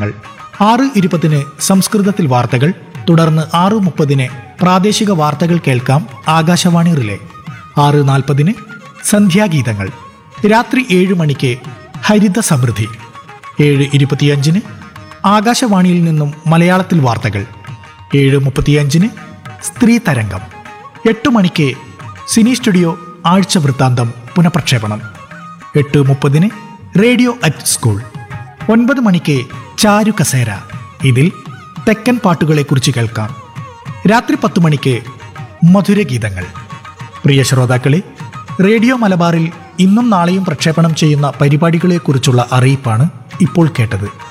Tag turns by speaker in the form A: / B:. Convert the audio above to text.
A: ഗാനങ്ങൾ. 6:20 സംസ്കൃതത്തിൽ വാർത്തകൾ, തുടർന്ന് 6:30 പ്രാദേശിക വാർത്തകൾ കേൾക്കാം ആകാശവാണി റിലേ. 6:40 സന്ധ്യാഗീതങ്ങൾ. രാത്രി 7 മണിക്ക് ഹരിത സമൃദ്ധി. 7:25 ആകാശവാണിയിൽ നിന്നും മലയാളത്തിൽ വാർത്തകൾ. 7:35 സ്ത്രീ തരംഗം. 8 മണിക്ക് സിനി സ്റ്റുഡിയോ ആഴ്ച വൃത്താന്തം പുനഃപ്രക്ഷേപണം. 8:30 റേഡിയോ അറ്റ് സ്കൂൾ. 9 മണിക്ക് ചാരു കസേര. ഇതിൽ തെക്കൻ പാട്ടുകളെക്കുറിച്ച് കേൾക്കാം. രാത്രി 10 മണിക്ക് മധുരഗീതങ്ങൾ. പ്രിയ ശ്രോതാക്കളെ, റേഡിയോ മലബാറിൽ ഇന്നും നാളെയും പ്രക്ഷേപണം ചെയ്യുന്ന പരിപാടികളെക്കുറിച്ചുള്ള അറിയിപ്പാണ് ഇപ്പോൾ കേട്ടത്.